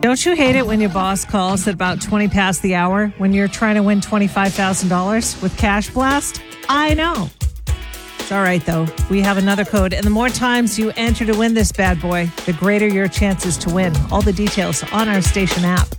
Don't you hate it when your boss calls at about 20 past the hour when you're trying to win $25,000 with Cash Blast? I know. It's all right, though. We have another code, and the more times you enter to win this bad boy, the greater your chances to win. All the details on our station app.